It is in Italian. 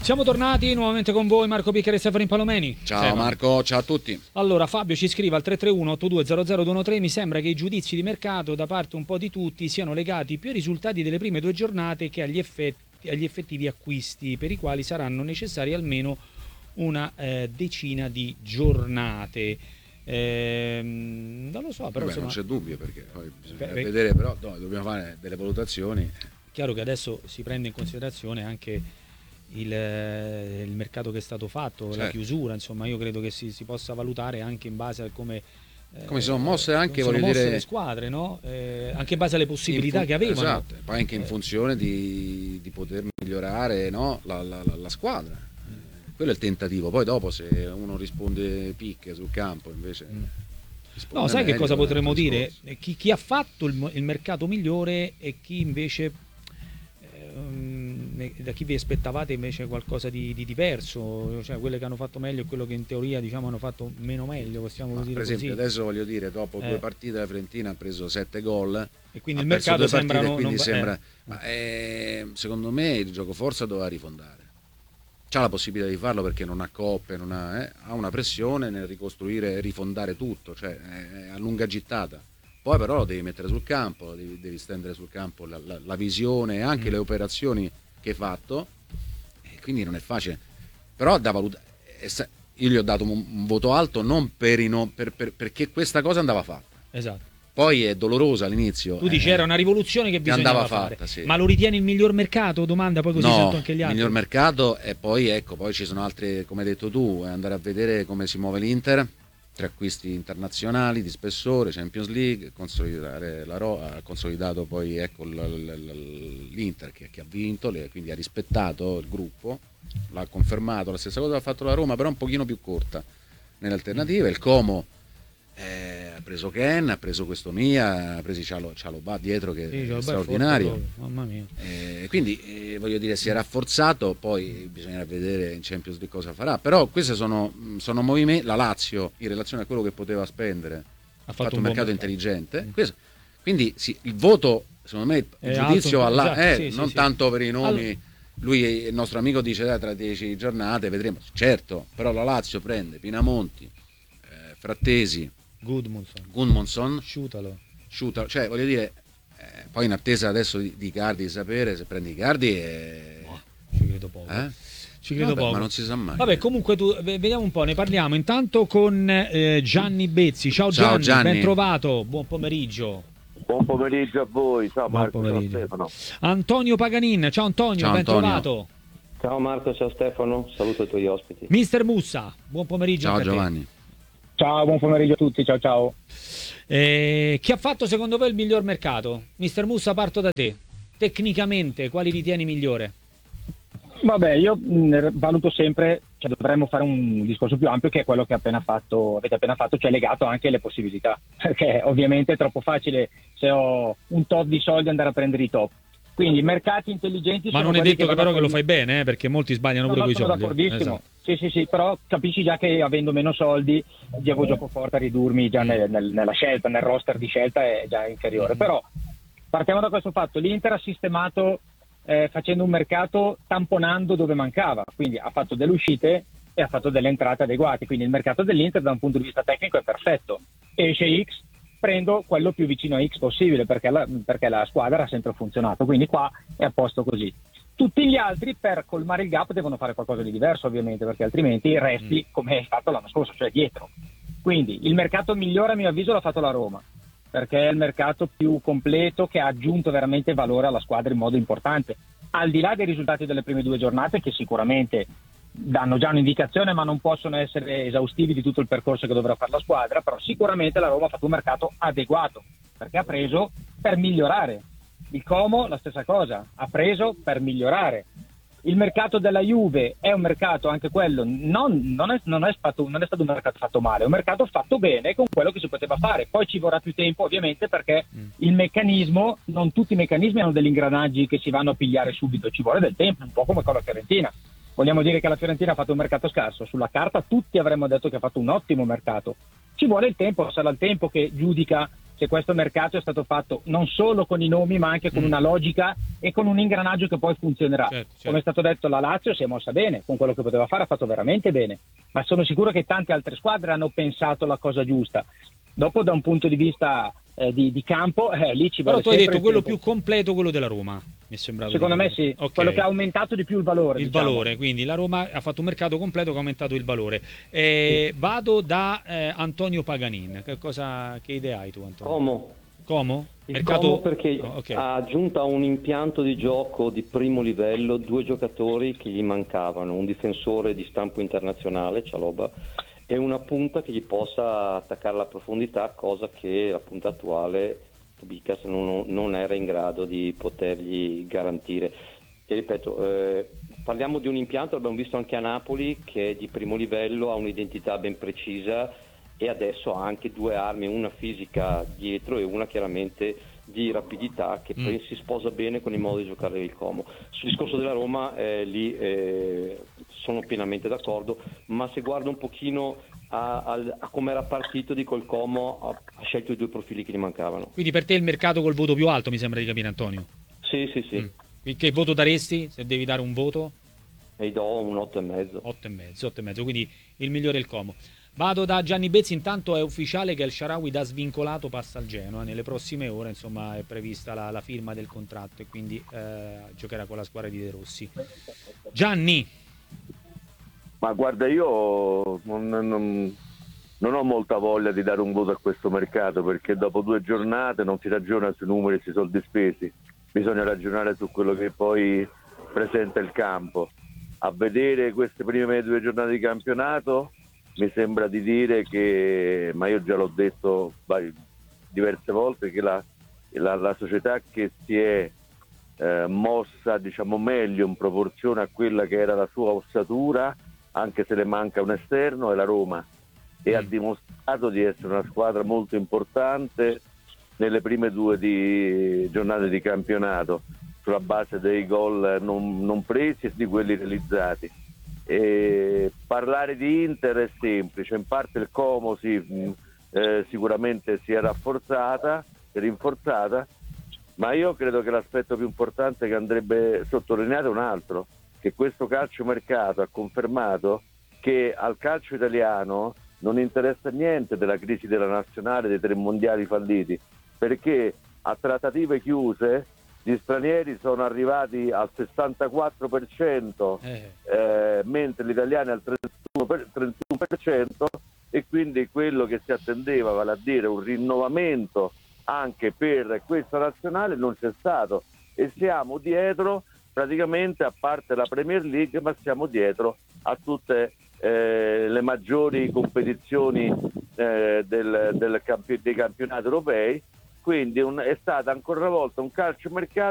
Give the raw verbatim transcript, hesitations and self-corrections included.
Siamo tornati nuovamente con voi, Marco Piccheri e Stefano Palomeni. Ciao Stefano. Marco, ciao a tutti. Allora, Fabio ci scrive al tre tre uno otto due zero zero due uno tre: mi sembra che i giudizi di mercato da parte un po' di tutti siano legati più ai risultati delle prime due giornate che agli, effetti, agli effettivi acquisti, per i quali saranno necessari almeno una eh, decina di giornate. Eh, non lo so, però Vabbè, insomma, non c'è dubbio, perché poi bisogna beh, vedere, però no, dobbiamo fare delle valutazioni. Chiaro che adesso si prende in considerazione anche il, il mercato che è stato fatto, certo. La chiusura, insomma, io credo che si, si possa valutare anche in base a come come si sono mosse anche, sono voglio mosse dire, le squadre, no? Eh, anche in base alle possibilità fun- che avevano. Esatto, poi anche in eh. funzione di, di poter migliorare, no? la, la, la, la squadra. Mm. Quello è il tentativo, poi dopo se uno risponde picche sul campo invece... Mm. No, sai che cosa potremmo dire? Chi, chi ha fatto il, il mercato migliore e chi invece, ehm, da chi vi aspettavate invece qualcosa di, di diverso, cioè quelle che hanno fatto meglio e quello che in teoria diciamo hanno fatto meno meglio, possiamo Ma dire per esempio così. Adesso voglio dire, dopo eh. due partite la Fiorentina ha preso sette gol e quindi il mercato sembra partite, non, quindi non, sembra, eh. ma è, secondo me il gioco forza doveva rifondare. C'ha la possibilità di farlo perché non ha coppe, non ha, eh, ha una pressione nel ricostruire e rifondare tutto, cioè è a lunga gittata. Poi però lo devi mettere sul campo, devi, devi stendere sul campo la, la, la visione e anche mm. le operazioni che hai fatto, e quindi non è facile. Però da valutare, io gli ho dato un, un voto alto non per, i no, per, per perché questa cosa andava fatta. Esatto. Poi è dolorosa all'inizio. Tu dici eh, era una rivoluzione che bisognava andava fare. fatta, sì. Ma lo ritieni il miglior mercato? Domanda, poi così no, sento anche gli altri. il miglior mercato, e poi ecco, poi ci sono altre, come hai detto tu, andare a vedere come si muove l'Inter, tre acquisti internazionali di spessore, Champions League, consolidare la Ro- ha consolidato poi ecco l'Inter che, che ha vinto, le, quindi ha rispettato il gruppo, l'ha confermato, la stessa cosa ha fatto la Roma, però un pochino più corta nelle alternative. Il Como Eh, ha preso Ken, ha preso questo Mia, ha preso Cialo, Cialobà dietro che sì, è straordinario, è mamma mia. Eh, quindi eh, voglio dire si è rafforzato, poi bisognerà vedere in Champions League cosa farà, però questi sono, sono movimenti. La Lazio in relazione a quello che poteva spendere ha fatto, fatto un, un mercato intelligente, mm. Questo, quindi sì, il voto secondo me, il è giudizio alto, alla, esatto, eh, sì, non sì, tanto sì. per i nomi allora... Lui, il nostro amico, dice eh, tra dieci giornate vedremo, certo, però la Lazio prende Pinamonti, eh, Frattesi, Gudmundsson, Gudmundsson, Sciutalo, Sciutalo, cioè voglio dire, eh, poi in attesa adesso di, di Icardi, di sapere se prendi Icardi e... oh, ci credo poco. Eh? Ci credo Vabbè, poco. Ma non si sa mai. Vabbè, comunque tu, vediamo un po', ne parliamo intanto con eh, Gianni Bezzi. Ciao, ciao Gianni, Gianni, ben trovato, buon pomeriggio. Buon pomeriggio a voi, ciao buon Marco, pomeriggio. ciao Stefano. Antonio Paganin, ciao Antonio, ciao, ben Antonio. trovato. Ciao Marco, ciao Stefano, saluto i tuoi ospiti. Mister Mussa, buon pomeriggio. Ciao Giovanni. Ciao, buon pomeriggio a tutti, ciao ciao. Eh, chi ha fatto secondo voi il miglior mercato? Mister Mussa, parto da te. Tecnicamente, quali ritieni migliore? Vabbè, io mh, valuto sempre, cioè dovremmo fare un discorso più ampio che è quello che appena fatto, avete appena fatto, cioè legato anche alle possibilità, perché ovviamente è troppo facile se ho un tot di soldi andare a prendere i top. Quindi mercati intelligenti. Ma sono non è detto che, che però che lo con... fai bene, eh, perché molti sbagliano no, pure no, con i soldi. Sono d'accordissimo. Esatto. Sì, sì, sì, però capisci già che avendo meno soldi devo gioco forte a ridurmi già nel, nel, nella scelta, nel roster di scelta è già inferiore. Mm-hmm. Però partiamo da questo fatto, l'Inter ha sistemato eh, facendo un mercato tamponando dove mancava, quindi ha fatto delle uscite e ha fatto delle entrate adeguate, quindi il mercato dell'Inter da un punto di vista tecnico è perfetto. Esce X, prendo quello più vicino a X possibile perché la, perché la squadra ha sempre funzionato, quindi qua è a posto così. Tutti gli altri per colmare il gap devono fare qualcosa di diverso ovviamente, perché altrimenti resti mm. come è stato l'anno scorso, cioè dietro. Quindi il mercato migliore a mio avviso l'ha fatto la Roma, perché è il mercato più completo che ha aggiunto veramente valore alla squadra in modo importante, al di là dei risultati delle prime due giornate che sicuramente danno già un'indicazione ma non possono essere esaustivi di tutto il percorso che dovrà fare la squadra, però sicuramente la Roma ha fatto un mercato adeguato perché ha preso per migliorare. Il Como la stessa cosa, ha preso per migliorare. Il mercato della Juve è un mercato anche quello, non, non, è, non, è stato, non è stato un mercato fatto male, è un mercato fatto bene con quello che si poteva fare. Poi ci vorrà più tempo ovviamente perché mm. il meccanismo, non tutti i meccanismi hanno degli ingranaggi che si vanno a pigliare subito, ci vuole del tempo, un po' come con la Fiorentina. Vogliamo dire che la Fiorentina ha fatto un mercato scarso, sulla carta tutti avremmo detto che ha fatto un ottimo mercato. Ci vuole il tempo, sarà il tempo che giudica se questo mercato è stato fatto non solo con i nomi ma anche con Mm. una logica e con un ingranaggio che poi funzionerà. Certo, certo. Come è stato detto, la Lazio si è mossa bene, con quello che poteva fare ha fatto veramente bene, ma sono sicuro che tante altre squadre hanno pensato la cosa giusta. Dopo da un punto di vista eh, di, di campo, eh, lì ci Però vuole tu hai sempre detto il quello tempo. più completo, quello della Roma, mi è sembrato. Secondo di me capire. sì, Ok. quello che ha aumentato di più il valore. Il diciamo. valore, quindi la Roma ha fatto un mercato completo che ha aumentato il valore. Eh, Vado da eh, Antonio Paganin. Che cosa, che idea hai tu, Antonio? Como. Como? Il Mercato... Como perché Oh, ok. ha aggiunto a un impianto di gioco di primo livello due giocatori che gli mancavano, un difensore di stampo internazionale, Cialoba, e una punta che gli possa attaccare la profondità, cosa che la punta attuale Bicas non, non era in grado di potergli garantire. E ripeto, eh, parliamo di un impianto, l'abbiamo visto anche a Napoli, che è di primo livello, ha un'identità ben precisa e adesso ha anche due armi, una fisica dietro e una chiaramente di rapidità che Mm. poi si sposa bene con il modo di giocare del Como. Sul discorso della Roma eh, lì eh, sono pienamente d'accordo, ma se guardo un pochino a, a, a come era partito, dico il Como ha, ha scelto i due profili che gli mancavano. Quindi per te il mercato col voto più alto, mi sembra di capire, Antonio. Sì, sì, sì, Mm. Quindi che voto daresti se devi dare un voto? e gli do un otto e mezzo. otto e mezzo, otto e mezzo, quindi il migliore è il Como. Vado da Gianni Bezzi, intanto è ufficiale che El Shaarawy da svincolato passa al Genoa, nelle prossime ore insomma è prevista la, la firma del contratto e quindi eh, giocherà con la squadra di De Rossi. Gianni, Ma guarda, io non, non- non ho molta voglia di dare un voto a questo mercato, perché dopo due giornate non si ragiona sui numeri e sui soldi spesi, bisogna ragionare su quello che poi presenta il campo. A vedere queste prime due giornate di campionato mi sembra di dire che, ma io già l'ho detto vari- diverse volte, che la, la- la società che si è eh, mossa diciamo meglio in proporzione a quella che era la sua ossatura, anche se le manca un esterno, è la Roma, e ha dimostrato di essere una squadra molto importante nelle prime due di, giornate di campionato, sulla base dei gol non, non presi e di quelli realizzati. E parlare di Inter è semplice, in parte il Como sì, mh, eh, sicuramente si è rafforzata, si è rinforzata, ma io credo che l'aspetto più importante che andrebbe sottolineato è un altro, che questo calciomercato ha confermato che al calcio italiano non interessa niente della crisi della nazionale, dei tre mondiali falliti, perché a trattative chiuse gli stranieri sono arrivati al sessantaquattro per cento, eh, eh, mentre gli italiani al trentuno per- trentuno per cento, e quindi quello che si attendeva, vale a dire un rinnovamento anche per questa nazionale, non c'è stato, e siamo dietro praticamente, a parte la Premier League, ma siamo dietro a tutte eh, le maggiori competizioni eh, del, del campi- dei campionati europei. Quindi un- è stato ancora una volta un calciomercato